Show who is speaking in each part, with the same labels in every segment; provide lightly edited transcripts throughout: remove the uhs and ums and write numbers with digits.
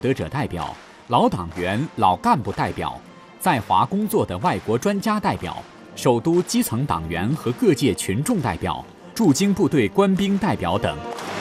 Speaker 1: 得者代表、老党员、老干部代表、在华工作的外国专家代表、首都基层党员和各界群众代表、驻京部队官兵代表等。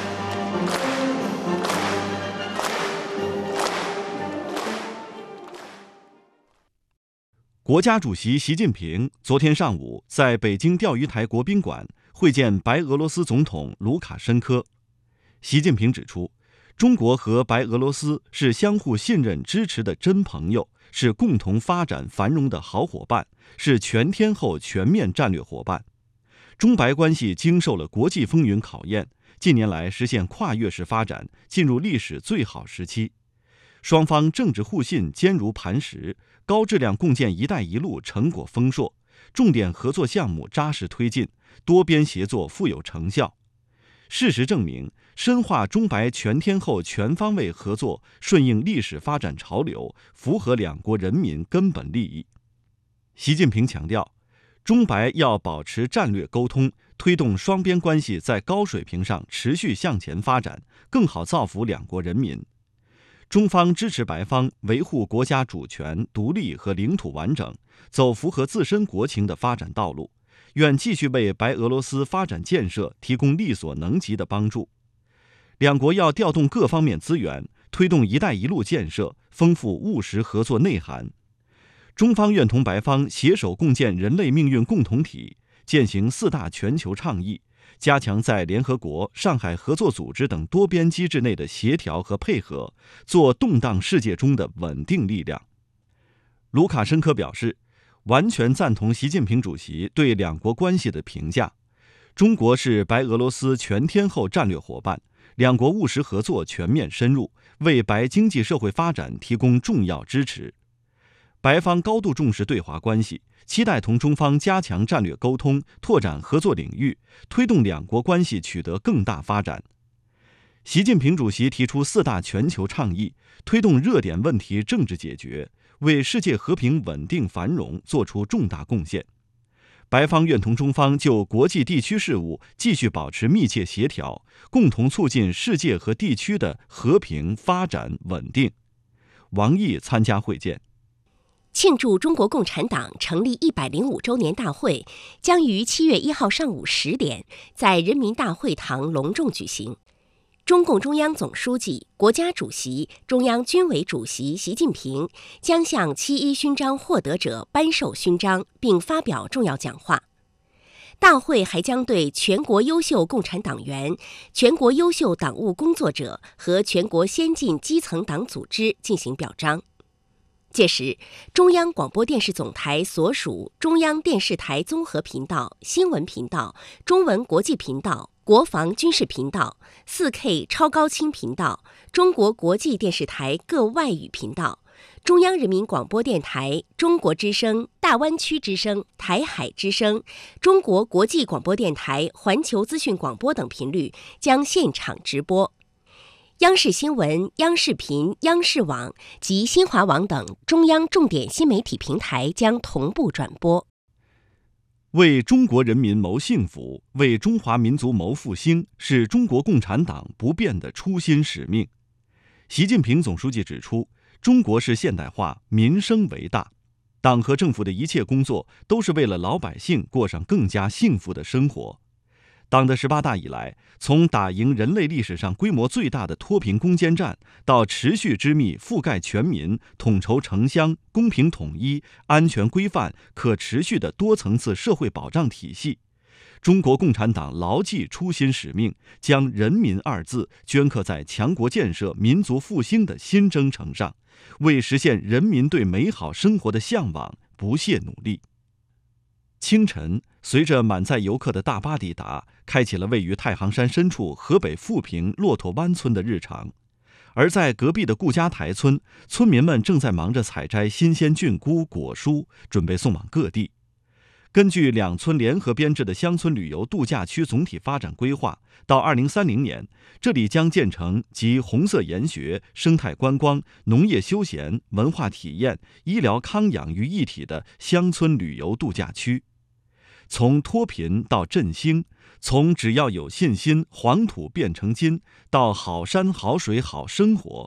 Speaker 2: 国家主席习近平昨天上午在北京钓鱼台国宾馆会见白俄罗斯总统卢卡申科。习近平指出，中国和白俄罗斯是相互信任支持的真朋友，是共同发展繁荣的好伙伴，是全天候全面战略伙伴。中白关系经受了国际风云考验，近年来实现跨越式发展，进入历史最好时期。双方政治互信坚如磐石，高质量共建“一带一路”成果丰硕，重点合作项目扎实推进，多边协作富有成效。事实证明，深化中白全天候全方位合作顺应历史发展潮流，符合两国人民根本利益。习近平强调，中白要保持战略沟通，推动双边关系在高水平上持续向前发展，更好造福两国人民。中方支持白方维护国家主权、独立和领土完整，走符合自身国情的发展道路，愿继续为白俄罗斯发展建设提供力所能及的帮助。两国要调动各方面资源，推动“一带一路”建设，丰富务实合作内涵。中方愿同白方携手共建人类命运共同体，践行4大全球倡议，加强在联合国、上海合作组织等多边机制内的协调和配合，做动荡世界中的稳定力量。卢卡申科表示，完全赞同习近平主席对两国关系的评价。中国是白俄罗斯全天候战略伙伴，两国务实合作全面深入，为白经济社会发展提供重要支持。白方高度重视对华关系，期待同中方加强战略沟通，拓展合作领域，推动两国关系取得更大发展。习近平主席提出4大全球倡议，推动热点问题政治解决，为世界和平稳定繁荣做出重大贡献。白方愿同中方就国际地区事务继续保持密切协调，共同促进世界和地区的和平发展稳定。王毅参加会见。
Speaker 3: 庆祝中国共产党成立105周年大会将于7月1号上午10点在人民大会堂隆重举行。中共中央总书记、国家主席、中央军委主席习近平将向7·1勋章获得者颁授勋章，并发表重要讲话。大会还将对全国优秀共产党员、全国优秀党务工作者和全国先进基层党组织进行表彰。届时，中央广播电视总台所属中央电视台综合频道、新闻频道、中文国际频道、国防军事频道、4K 超高清频道、中国国际电视台各外语频道、中央人民广播电台、中国之声、大湾区之声、台海之声、中国国际广播电台、环球资讯广播等频率将现场直播。央视新闻、央视频、央视网及新华网等中央重点新媒体平台将同步转播。
Speaker 2: 为中国人民谋幸福，为中华民族谋复兴，是中国共产党不变的初心使命。习近平总书记指出，中国式现代化，民生为大，党和政府的一切工作都是为了老百姓过上更加幸福的生活。党的18大以来，从打赢人类历史上规模最大的脱贫攻坚战，到持续织密覆盖全民、统筹城乡、公平统一、安全规范、可持续的多层次社会保障体系，中国共产党牢记初心使命，将人民2字镌刻在强国建设、民族复兴的新征程上，为实现人民对美好生活的向往不懈努力。清晨，随着满载游客的大巴抵达，开启了位于太行山深处河北富平骆驼湾村的日常。而在隔壁的顾家台村，村民们正在忙着采摘新鲜菌菇、果蔬，准备送往各地。根据2村联合编制的乡村旅游度假区总体发展规划，到2030年，这里将建成集红色研学、生态观光、农业休闲、文化体验、医疗康养于一体的乡村旅游度假区。从脱贫到振兴，从只要有信心，黄土变成金，到好山好水好生活，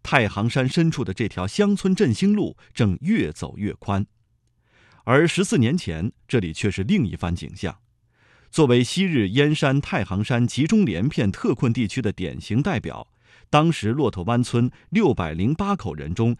Speaker 2: 太行山深处的这条乡村振兴路正越走越宽。而14年前，这里却是另一番景象。作为昔日燕山、太行山集中连片特困地区的典型代表，当时骆驼湾村608口人中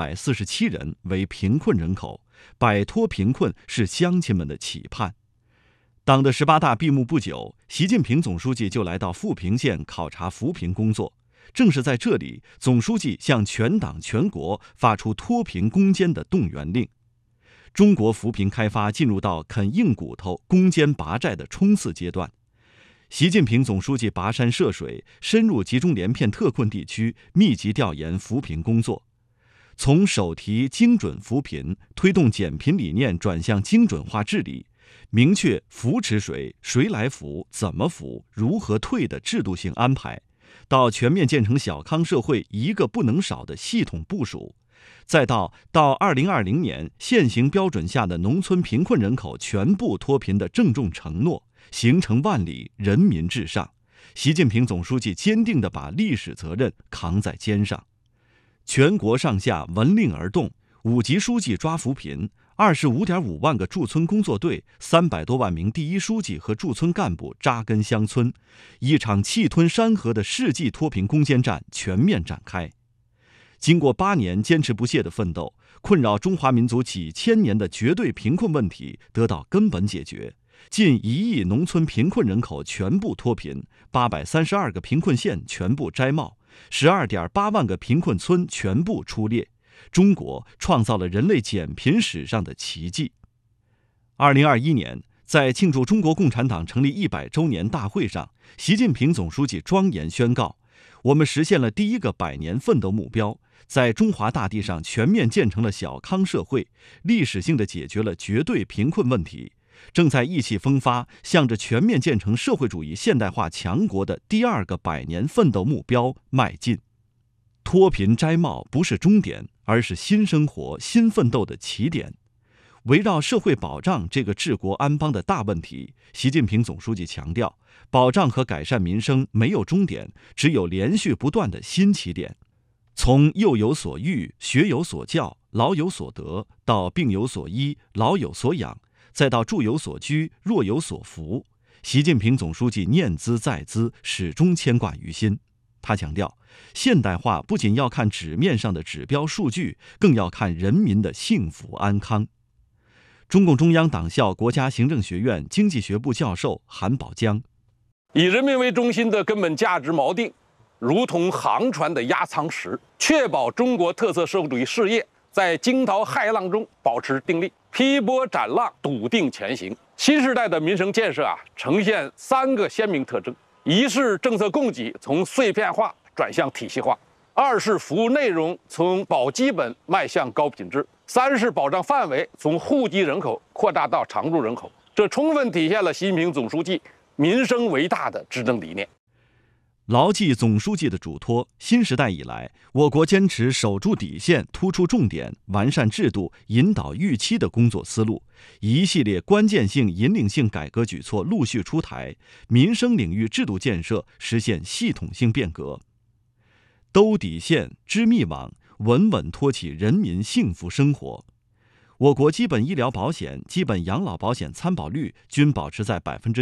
Speaker 2: 447人为贫困人口，摆脱贫困是乡亲们的期盼。党的18大闭幕不久，习近平总书记就来到富平县考察扶贫工作。正是在这里，总书记向全党全国发出脱贫攻坚的动员令。中国扶贫开发进入到啃硬骨头、攻坚拔寨的冲刺阶段。习近平总书记跋山涉水，深入集中连片特困地区，密集调研扶贫工作。从首提精准扶贫，推动减贫理念转向精准化治理，明确扶持谁来扶、怎么扶、如何退的制度性安排，到全面建成小康社会一个不能少的系统部署，再到2020年现行标准下的农村贫困人口全部脱贫的郑重承诺，形成万里人民至上。习近平总书记坚定地把历史责任扛在肩上。全国上下闻令而动，5级书记抓扶贫，25.5万个驻村工作队，300多万名第一书记和驻村干部扎根乡村，一场气吞山河的世纪脱贫攻坚战全面展开。经过8年坚持不懈的奋斗，困扰中华民族几千年的绝对贫困问题得到根本解决，近1亿农村贫困人口全部脱贫，832个贫困县全部摘帽，12.8万个贫困村全部出列。中国创造了人类减贫史上的奇迹。2021年，在庆祝中国共产党成立100周年大会上，习近平总书记庄严宣告，我们实现了第一个100年奋斗目标，在中华大地上全面建成了小康社会，历史性地解决了绝对贫困问题，正在意气风发，向着全面建成社会主义现代化强国的第2个100年奋斗目标迈进。脱贫摘帽不是终点，而是新生活、新奋斗的起点。围绕社会保障这个治国安邦的大问题，习近平总书记强调，保障和改善民生没有终点，只有连续不断的新起点。从幼有所育、学有所教、老有所得，到病有所医、老有所养，再到住有所居、弱有所扶，习近平总书记念兹在兹，始终牵挂于心。他强调，现代化不仅要看纸面上的指标数据，更要看人民的幸福安康。中共中央党校国家行政学院经济学部教授韩宝江：
Speaker 4: 以人民为中心的根本价值锚定，如同航船的压舱石，确保中国特色社会主义事业在惊涛骇浪中保持定力，劈波斩浪，笃定前行。新时代的民生建设呈现3个鲜明特征：一是政策供给从碎片化转向体系化；2是服务内容从保基本迈向高品质；3是保障范围从户籍人口扩大到常住人口。这充分体现了习近平总书记民生为大的执政理念。
Speaker 2: 牢记总书记的嘱托，新时代以来，我国坚持守住底线、突出重点、完善制度、引导预期的工作思路，一系列关键性、引领性改革举措陆续出台，民生领域制度建设实现系统性变革。兜底线、织密网，稳稳托起人民幸福生活。我国基本医疗保险、基本养老保险参保率均保持在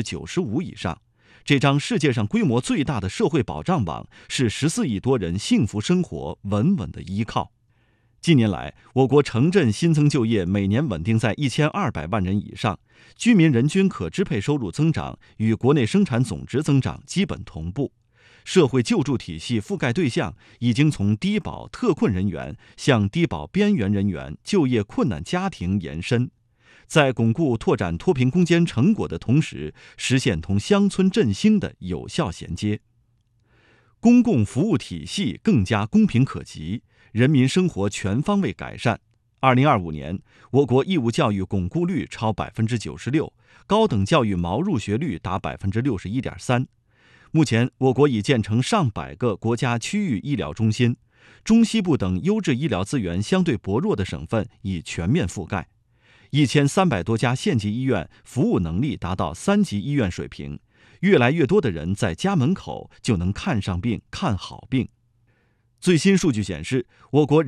Speaker 2: 95%以上。这张世界上规模最大的社会保障网，是14亿多人幸福生活稳稳的依靠。近年来，我国城镇新增就业每年稳定在1200万人以上，居民人均可支配收入增长与国内生产总值增长基本同步。社会救助体系覆盖对象已经从低保特困人员向低保边缘人员、就业困难家庭延伸。在巩固拓展脱贫攻坚成果的同时，实现同乡村振兴的有效衔接。公共服务体系更加公平可及，人民生活全方位改善。2025年，我国义务教育巩固率超96%，高等教育毛入学率达61.3%。目前，我国已建成上百个国家区域医疗中心，中西部等优质医疗资源相对薄弱的省份已全面覆盖。1300多家县级医院服务能力达到3级医院水平，越来越多的人在家门口就能看上病、看好病。 最新数据显示，我国